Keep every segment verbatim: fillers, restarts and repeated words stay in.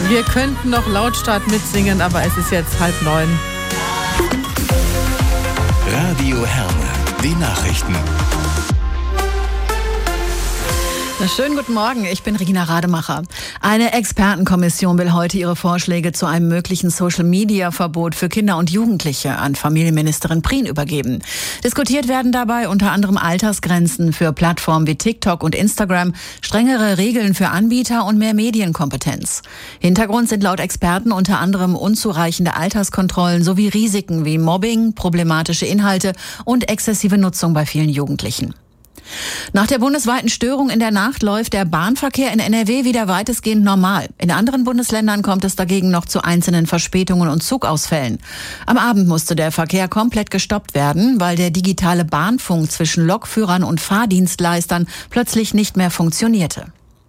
Wir könnten noch lautstark mitsingen, aber es ist jetzt halb neun. Radio Herne, die Nachrichten. Schönen guten Morgen, ich bin Regina Rademacher. Eine Expertenkommission will heute ihre Vorschläge zu einem möglichen Social-Media-Verbot für Kinder und Jugendliche an Familienministerin Prien übergeben. Diskutiert werden dabei unter anderem Altersgrenzen für Plattformen wie TikTok und Instagram, strengere Regeln für Anbieter und mehr Medienkompetenz. Hintergrund sind laut Experten unter anderem unzureichende Alterskontrollen sowie Risiken wie Mobbing, problematische Inhalte und exzessive Nutzung bei vielen Jugendlichen. Nach der bundesweiten Störung in der Nacht läuft der Bahnverkehr in N R W wieder weitestgehend normal. In anderen Bundesländern kommt es dagegen noch zu einzelnen Verspätungen und Zugausfällen. Am Abend musste der Verkehr komplett gestoppt werden, weil der digitale Bahnfunk zwischen Lokführern und Fahrdienstleistern plötzlich nicht mehr funktionierte.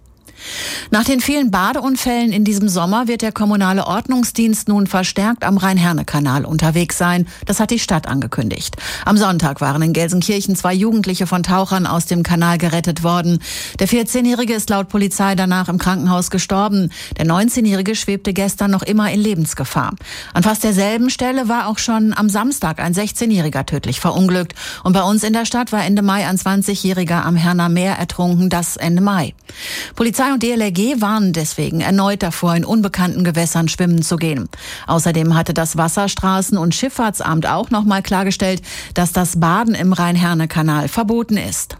Nach den vielen Badeunfällen in diesem Sommer wird der kommunale Ordnungsdienst nun verstärkt am Rhein-Herne-Kanal unterwegs sein. Das hat die Stadt angekündigt. Am Sonntag waren in Gelsenkirchen zwei Jugendliche von Tauchern aus dem Kanal gerettet worden. Der vierzehnjährige ist laut Polizei danach im Krankenhaus gestorben. Der neunzehnjährige schwebte gestern noch immer in Lebensgefahr. An fast derselben Stelle war auch schon am Samstag ein sechzehnjähriger tödlich verunglückt. Und bei uns in der Stadt war Ende Mai ein zwanzigjähriger am Herner Meer ertrunken, das Ende Mai. Polizei und D L R G warnen deswegen erneut davor, in unbekannten Gewässern schwimmen zu gehen. Außerdem hatte das Wasserstraßen- und Schifffahrtsamt auch noch mal klargestellt, dass das Baden im Rhein-Herne-Kanal verboten ist.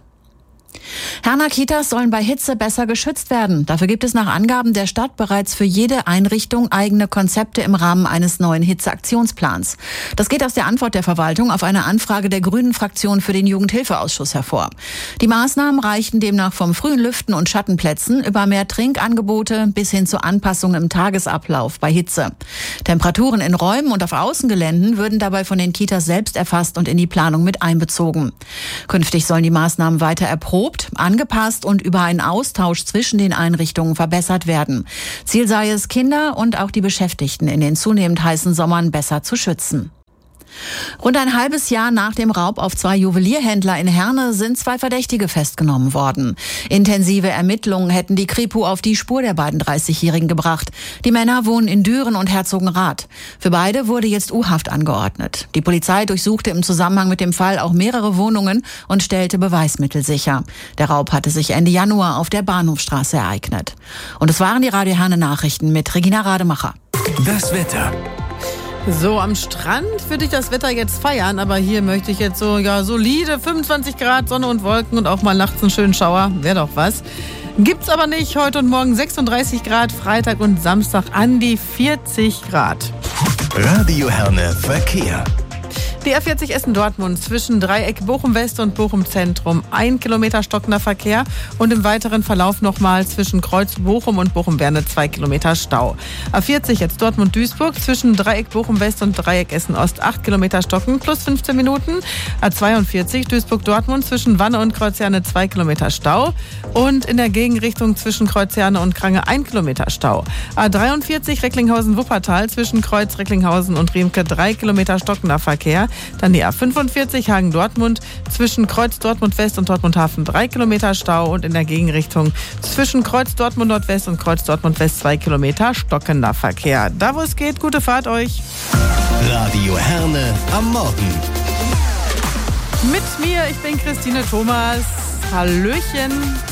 Herner Kitas sollen bei Hitze besser geschützt werden. Dafür gibt es nach Angaben der Stadt bereits für jede Einrichtung eigene Konzepte im Rahmen eines neuen Hitzeaktionsplans. Das geht aus der Antwort der Verwaltung auf eine Anfrage der Grünen-Fraktion für den Jugendhilfeausschuss hervor. Die Maßnahmen reichten demnach vom frühen Lüften und Schattenplätzen über mehr Trinkangebote bis hin zu Anpassungen im Tagesablauf bei Hitze. Temperaturen in Räumen und auf Außengeländen würden dabei von den Kitas selbst erfasst und in die Planung mit einbezogen. Künftig sollen die Maßnahmen weiter erprobt, angepasst und über einen Austausch zwischen den Einrichtungen verbessert werden. Ziel sei es, Kinder und auch die Beschäftigten in den zunehmend heißen Sommern besser zu schützen. Rund ein halbes Jahr nach dem Raub auf zwei Juwelierhändler in Herne sind zwei Verdächtige festgenommen worden. Intensive Ermittlungen hätten die Kripo auf die Spur der beiden dreißigjährigen gebracht. Die Männer wohnen in Düren und Herzogenrath. Für beide wurde jetzt U-Haft angeordnet. Die Polizei durchsuchte im Zusammenhang mit dem Fall auch mehrere Wohnungen und stellte Beweismittel sicher. Der Raub hatte sich Ende Januar auf der Bahnhofstraße ereignet. Und es waren die Radio Herne Nachrichten mit Regina Rademacher. Das Wetter. So, am Strand würde ich das Wetter jetzt feiern, aber hier möchte ich jetzt so, ja, solide fünfundzwanzig Grad, Sonne und Wolken und auch mal nachts einen schönen Schauer. Wäre doch was. Gibt's aber nicht. Heute und morgen sechsunddreißig Grad, Freitag und Samstag an die vierzig Grad. Radio Herne Verkehr. Die A vierzig Essen-Dortmund zwischen Dreieck Bochum-West und Bochum-Zentrum. Ein Kilometer stockender Verkehr und im weiteren Verlauf nochmal zwischen Kreuz Bochum und Bochum-Berne zwei Kilometer Stau. A vierzig jetzt Dortmund-Duisburg zwischen Dreieck Bochum-West und Dreieck Essen-Ost acht Kilometer stocken plus fünfzehn Minuten. A zweiundvierzig Duisburg-Dortmund zwischen Wanne und Kreuzherne zwei Kilometer Stau und in der Gegenrichtung zwischen Kreuzherne und Krange ein Kilometer Stau. A dreiundvierzig Recklinghausen-Wuppertal zwischen Kreuz Recklinghausen und Riemke drei Kilometer stockender Verkehr. Dann die A fünfundvierzig Hagen-Dortmund zwischen Kreuz Dortmund-West und Dortmund-Hafen drei Kilometer Stau und in der Gegenrichtung zwischen Kreuz Dortmund-Nordwest und Kreuz Dortmund-West zwei Kilometer stockender Verkehr. Da wo es geht, gute Fahrt euch. Radio Herne am Morgen. Mit mir, ich bin Christine Thomas. Hallöchen.